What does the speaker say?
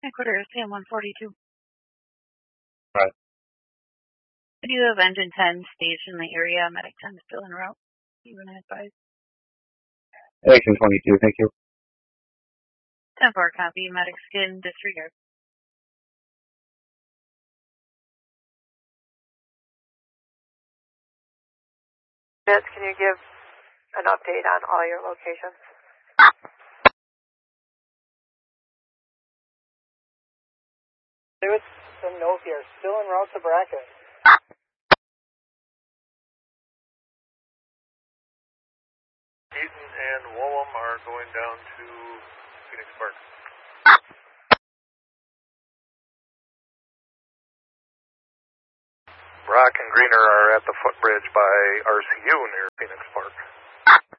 Headquarters, Sam 142. Right. I do have engine 10 staged in the area. Medic 10 is still en route. You want to advise? Action 22, thank you. 10-4 copy. Medic skin disregard. Vince, can you give an update on all your locations? Lewis and Noki are still en route to Bracken. Eaton and Wollum are going down to Phoenix Park. Brock and Greener are at the footbridge by RCU near Phoenix Park.